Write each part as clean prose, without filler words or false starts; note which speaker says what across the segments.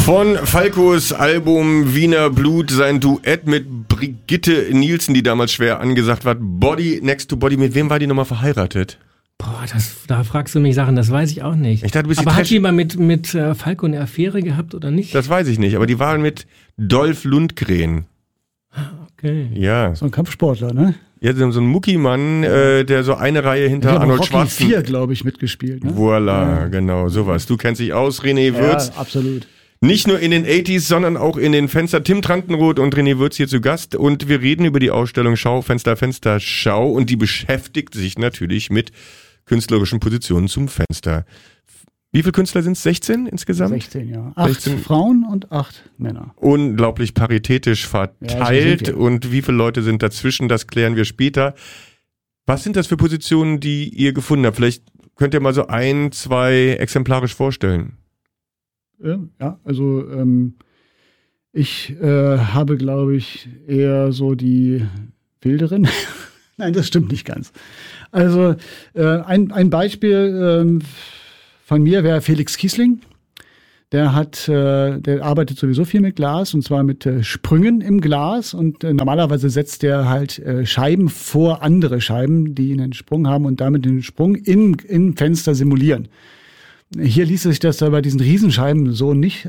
Speaker 1: Von Falcos Album Wiener Blut, sein Duett mit Brigitte Nielsen, die damals schwer angesagt war. Body Next to Body. Mit wem war die nochmal verheiratet?
Speaker 2: Boah, da fragst du mich Sachen, das weiß ich auch nicht.
Speaker 1: Ich dachte, du bist
Speaker 2: aber hat die mal mit Falco eine Affäre gehabt oder nicht?
Speaker 1: Das weiß ich nicht, aber die waren mit Dolph Lundgren.
Speaker 2: Okay.
Speaker 1: Ja.
Speaker 3: So ein Kampfsportler, ne?
Speaker 1: Ja, so ein Muckimann, der so eine Reihe hinter Arnold Schwarzenegger.
Speaker 3: Rocky 4, glaube ich, mitgespielt. Ne?
Speaker 1: Voilà, ja. Genau, sowas. Du kennst dich aus, René Würz.
Speaker 3: Ja, absolut.
Speaker 1: Nicht nur in den 80s, sondern auch in den Fenster. Tim Trantenroth und René Würz hier zu Gast. Und wir reden über die Ausstellung Schaufenster, Fenster, Schau. Und die beschäftigt sich natürlich mit künstlerischen Positionen zum Fenster. Wie viele Künstler sind es? 16 insgesamt?
Speaker 3: 16, ja. 8 Frauen und 8 Männer.
Speaker 1: Unglaublich paritätisch verteilt. Ja, so und wie viele Leute sind dazwischen, das klären wir später. Was sind das für Positionen, die ihr gefunden habt? Vielleicht könnt ihr mal so 1, 2 exemplarisch vorstellen.
Speaker 3: Ja, also ich habe, glaube ich, eher so die Wilderin. Nein, das stimmt nicht ganz. Also ein Beispiel von mir wäre Felix Kiesling. Der arbeitet sowieso viel mit Glas, und zwar mit Sprüngen im Glas, und normalerweise setzt der halt Scheiben vor andere Scheiben, die einen Sprung haben, und damit den Sprung im Fenster simulieren. Hier ließ sich das da bei diesen Riesenscheiben so nicht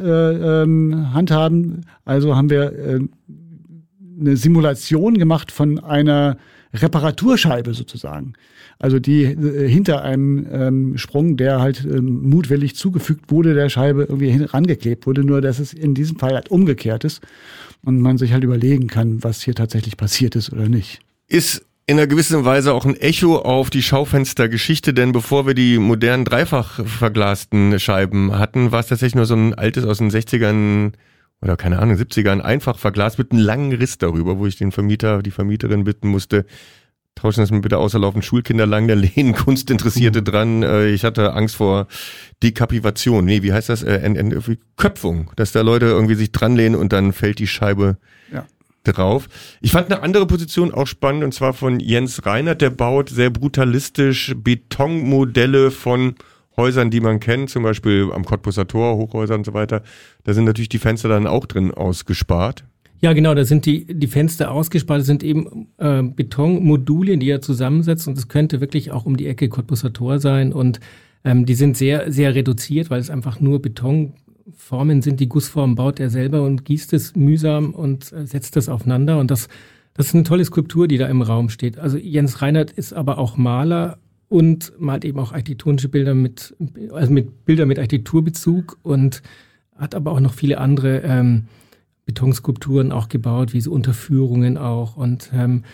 Speaker 3: handhaben. Also haben wir eine Simulation gemacht von einer Reparaturscheibe sozusagen. Also die hinter einem Sprung, der halt mutwillig zugefügt wurde, der Scheibe irgendwie rangeklebt wurde, nur dass es in diesem Fall halt umgekehrt ist und man sich halt überlegen kann, was hier tatsächlich passiert ist oder nicht.
Speaker 1: Ist in einer gewissen Weise auch ein Echo auf die Schaufenstergeschichte, denn bevor wir die modernen dreifach verglasten Scheiben hatten, war es tatsächlich nur so ein altes aus den 60ern oder keine Ahnung, 70ern, einfach verglast mit einem langen Riss darüber, wo ich den Vermieter, die Vermieterin bitten musste, tauschen das mir bitte aus, da laufen Schulkinder lang, da lehnen Kunstinteressierte dran. Ich hatte Angst vor Dekapivation. Nee, wie heißt das? Köpfung, dass da Leute irgendwie sich dranlehnen und dann fällt die Scheibe drauf. Ich fand eine andere Position auch spannend, und zwar von Jens Reinert, der baut sehr brutalistisch Betonmodelle von Häusern, die man kennt, zum Beispiel am Cottbusser Tor, Hochhäuser und so weiter. Da sind natürlich die Fenster dann auch drin ausgespart.
Speaker 2: Ja, genau, da sind die Fenster ausgespart, das sind eben Betonmodule, die er zusammensetzt, und das könnte wirklich auch um die Ecke Cottbusser Tor sein, und die sind sehr, sehr reduziert, weil es einfach nur Betonformen sind. Die Gussformen baut er selber und gießt es mühsam und setzt das aufeinander, und das ist eine tolle Skulptur, die da im Raum steht. Also Jens Reinert ist aber auch Maler und malt eben auch architektonische Bilder mit Bildern mit Architekturbezug, und hat aber auch noch viele andere Betonskulpturen auch gebaut, wie so Unterführungen auch. Und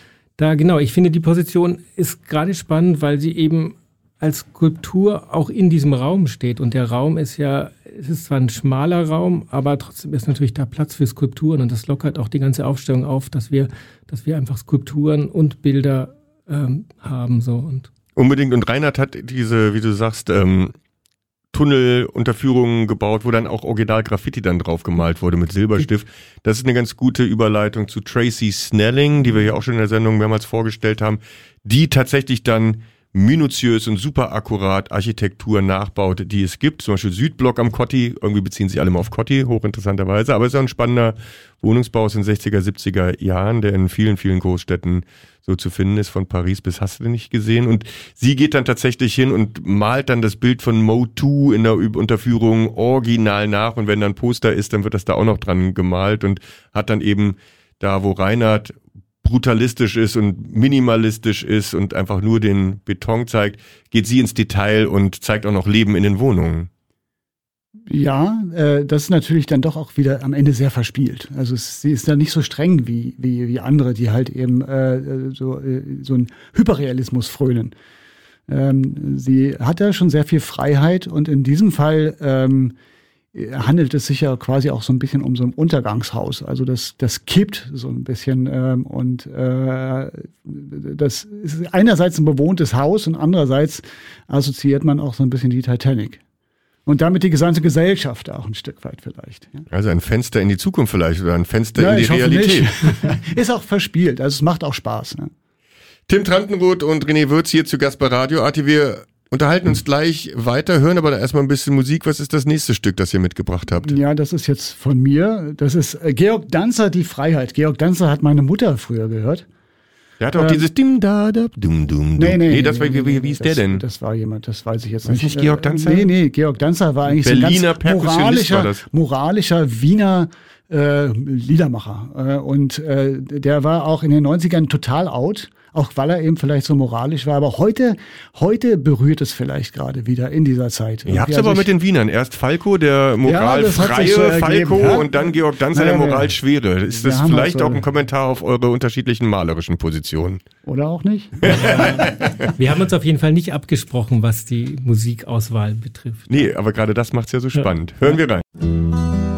Speaker 2: ich finde, die Position ist gerade spannend, weil sie eben als Skulptur auch in diesem Raum steht. Und der Raum es ist zwar ein schmaler Raum, aber trotzdem ist natürlich da Platz für Skulpturen, und das lockert auch die ganze Aufstellung auf, dass wir einfach Skulpturen und Bilder haben, so. Und
Speaker 1: unbedingt. Und Reinhard hat diese, wie du sagst, Tunnelunterführungen gebaut, wo dann auch Original-Graffiti dann drauf gemalt wurde mit Silberstift. Das ist eine ganz gute Überleitung zu Tracy Snelling, die wir ja auch schon in der Sendung mehrmals vorgestellt haben, die tatsächlich dann minutiös und super akkurat Architektur nachbaut, die es gibt. Zum Beispiel Südblock am Kotti, irgendwie beziehen sich alle mal auf Kotti, hochinteressanterweise, aber es ist auch ein spannender Wohnungsbau aus den 60er, 70er Jahren, der in vielen, vielen Großstädten so zu finden ist, von Paris bis hast du nicht gesehen. Und sie geht dann tatsächlich hin und malt dann das Bild von Motu in der Unterführung original nach, und wenn dann Poster ist, dann wird das da auch noch dran gemalt, und hat dann eben da, wo Reinhard brutalistisch ist und minimalistisch ist und einfach nur den Beton zeigt, geht sie ins Detail und zeigt auch noch Leben in den Wohnungen.
Speaker 3: Ja, das ist natürlich dann doch auch wieder am Ende sehr verspielt. Also sie ist da nicht so streng wie andere, die halt eben so einen Hyperrealismus frönen. Sie hat da schon sehr viel Freiheit, und in diesem Fall handelt es sich ja quasi auch so ein bisschen um so ein Untergangshaus. Also das kippt so ein bisschen, und das ist einerseits ein bewohntes Haus, und andererseits assoziiert man auch so ein bisschen die Titanic. Und damit die gesamte Gesellschaft auch ein Stück weit vielleicht. Ja.
Speaker 1: Also ein Fenster in die Zukunft vielleicht, oder ein Fenster in die Realität.
Speaker 3: Ist auch verspielt, also es macht auch Spaß. Ne?
Speaker 1: Tim Trantenroth und René Würz hier zu Gast bei Radio AT. Wir unterhalten uns gleich weiter, hören aber erstmal ein bisschen Musik. Was ist das nächste Stück, das ihr mitgebracht habt?
Speaker 3: Ja, das ist jetzt von mir. Das ist Georg Danzer, Die Freiheit. Georg Danzer hat meine Mutter früher gehört.
Speaker 1: Der hat auch dieses Dim da da dum dum.
Speaker 3: Nee,
Speaker 1: das war wie ist der denn?
Speaker 3: Das war jemand, das weiß ich jetzt
Speaker 1: nicht. Nicht Georg Danzer?
Speaker 3: Nee, Georg Danzer war eigentlich
Speaker 1: Berliner
Speaker 3: so ein ganz moralischer Wiener Liedermacher. Und der war auch in den 90ern total out, auch weil er eben vielleicht so moralisch war. Aber heute berührt es vielleicht gerade wieder in dieser Zeit.
Speaker 1: Ihr habt es aber mit den Wienern. Erst Falco, der moralfreie
Speaker 3: so
Speaker 1: Falco,
Speaker 3: ja?
Speaker 1: Und dann Georg Danzer, der moralschwere. Ist das vielleicht auch ein Kommentar auf eure unterschiedlichen malerischen Positionen?
Speaker 3: Oder auch nicht?
Speaker 2: Wir haben uns auf jeden Fall nicht abgesprochen, was die Musikauswahl betrifft.
Speaker 1: Nee, aber gerade das macht's ja so spannend. Hören wir rein.